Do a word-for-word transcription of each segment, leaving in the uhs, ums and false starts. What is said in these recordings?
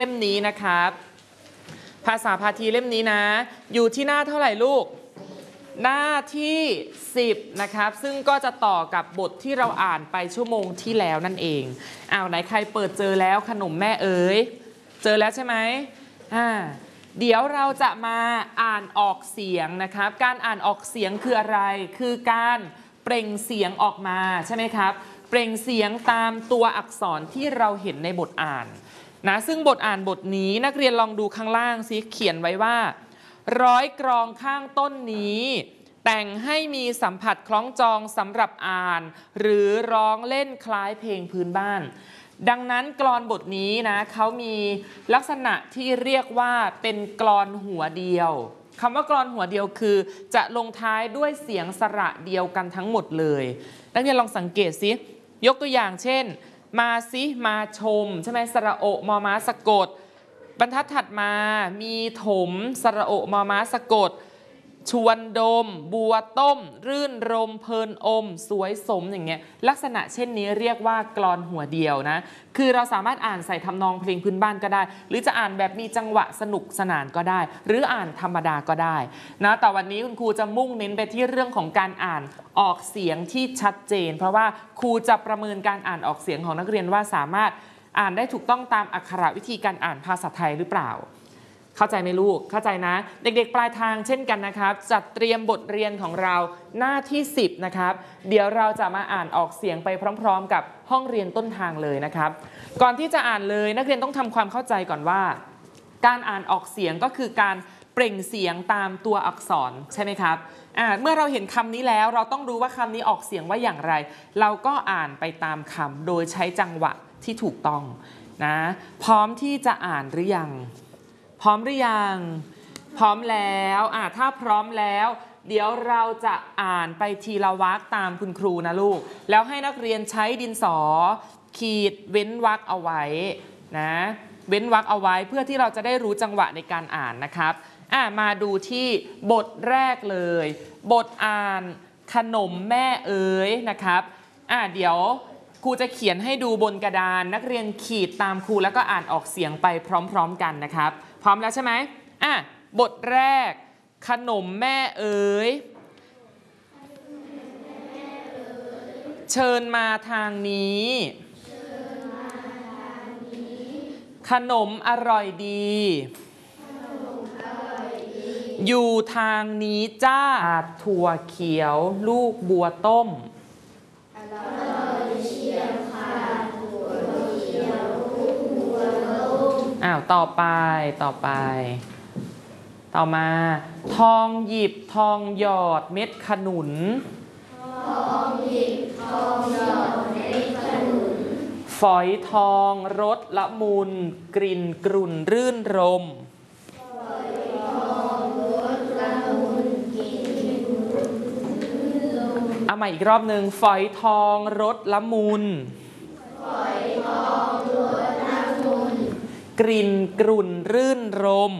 เล่มนี้นะครับภาษาพาทีเล่มนี้นะอยู่ที่หน้าเท่าไหร่ลูกหน้าที่สิบนะครับซึ่งก็จะต่อกับบทที่เราอ่านไปชั่วโมงที่แล้วนั่นเองอ้าวไหนใครเปิดเจอแล้วขนมแม่เอ๋ยเจอแล้วใช่ไหมอ่าเดี๋ยวเราจะมาอ่านออกเสียงนะครับการอ่านออกเสียงคืออะไรคือการเปล่งเสียงออกมาใช่ไหมครับเปล่งเสียงตามตัวอักษรที่เราเห็นในบทอ่านนะซึ่งบทอ่านบทนี้นักเรียนลองดูข้างล่างซิเขียนไว้ว่าร้อยกรองข้างต้นนี้แต่งให้มีสัมผัสคล้องจองสำหรับอ่านหรือร้องเล่นคล้ายเพลงพื้นบ้านดังนั้นกลอนบทนี้นะเขามีลักษณะที่เรียกว่าเป็นกลอนหัวเดียวคำว่ากลอนหัวเดียวคือจะลงท้ายด้วยเสียงสระเดียวกันทั้งหมดเลยนักเรียนลองสังเกตซิยกตัวอย่างเช่นมาซิมาชมใช่ไหมสระโอมอม้าสะกดบรรทัดถัดมามีถมสระโอมอม้าสะกดชวนดมบัวต้มรื่นรมเพลินอมสวยสมอย่างเงี้ยลักษณะเช่นนี้เรียกว่ากลอนหัวเดียวนะคือเราสามารถอ่านใส่ทำนองเพลงพื้นบ้านก็ได้หรือจะอ่านแบบมีจังหวะสนุกสนานก็ได้หรืออ่านธรรมดาก็ได้นะแต่วันนี้คุณครูจะมุ่งเน้นไปที่เรื่องของการอ่านออกเสียงที่ชัดเจนเพราะว่าครูจะประเมินการอ่านออกเสียงของนักเรียนว่าสามารถอ่านได้ถูกต้องตามอักขระวิธีการอ่านภาษาไทยหรือเปล่าเข้าใจไหมลูกเข้าใจนะเด็กๆปลายทางเช่นกันนะครับจัดเตรียมบทเรียนของเราหน้าที่สิบนะครับเดี๋ยวเราจะมาอ่านออกเสียงไปพร้อมๆกับห้องเรียนต้นทางเลยนะครับก่อนที่จะอ่านเลยนักเรียนต้องทำความเข้าใจก่อนว่าการอ่านออกเสียงก็คือการเปล่งเสียงตามตัวอักษรใช่ไหมครับอ่าเมื่อเราเห็นคำนี้แล้วเราต้องรู้ว่าคำนี้ออกเสียงว่าอย่างไรเราก็อ่านไปตามคำโดยใช้จังหวะที่ถูกต้องนะพร้อมที่จะอ่านหรือยังพร้อมหรือยังพร้อมแล้วอ่ะถ้าพร้อมแล้วเดี๋ยวเราจะอ่านไปทีละวรรคตามคุณครูนะลูกแล้วให้นักเรียนใช้ดินสอขีดเว้นวรรคเอาไว้นะเว้นวรรคเอาไว้เพื่อที่เราจะได้รู้จังหวะในการอ่านนะครับอ่ะมาดูที่บทแรกเลยบทอ่านขนมแม่เอ๋ยนะครับอ่ะเดี๋ยวครูจะเขียนให้ดูบนกระดานนักเรียนขีดตามครูแล้วก็อ่านออกเสียงไปพร้อมๆกันนะครับพร้อมแล้วใช่ไหมอ่ะบทแรกขนมแม่เอ๋ยเชิญมาทางนี้ขนมอร่อยดีอยู่ทางนี้จ้าถั่วเขียวลูกบัวต้มอ้าวต่อไปต่อไปต่อมาทองหยิบทองหยอดเม็ดขนุนทองหยิบทองหยอดเม็ดขนุนฝอยทองรสละมุนกลิ่นกรุ่นรื่นรมฝอยทองรสละมุนกลิ่นกรุ่นรื่นรมเอาใหม่อีกรอบหนึ่งฝอยทองรสละมุนฝอยทองรสละมุนกลิ่นกรุ่นรื่นรม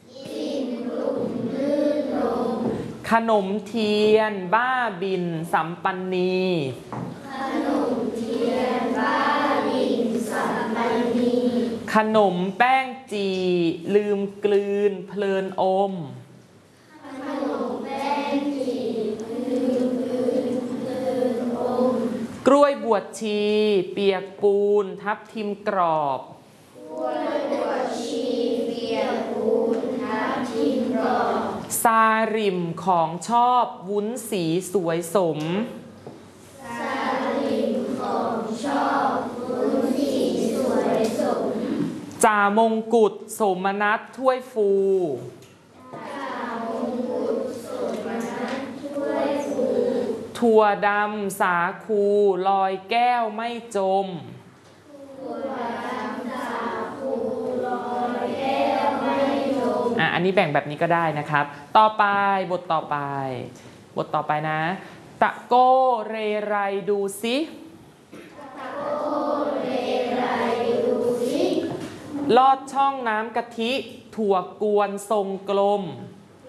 ขนมเทียนบ้าบินสัมปันนีขนมเทียนบ้าบินสัมปันนีขนมแป้งจีลืมกลืนเพลินอมขนมแป้งจีลืมกลืนเพลินอมกล้วยบวชชีเปียกปูนทับทิมกรอบกล้วยบวชชีเปียกปูนทับทิมกรอบซาริมของชอบวุ้นสีสวยสมซาริมของชอบวุ้นสีสวยสมจ่ามงกุฎสมนัสถ้วยฟูจ่ามงกุฎสมนัสถ้วยฟูถั่วดำสาคูลอยแก้วไม่จมถั่วดำสาคูลอยแก้วไม่จมอ่ะอันนี้แบ่งแบบนี้ก็ได้นะครับต่อไปบทต่อไปบทต่อไปนะตะโก้เรไรดูซิตะโก้เรไรดูซิลอดช่องน้ำกะทิถั่วกวนทรงกลม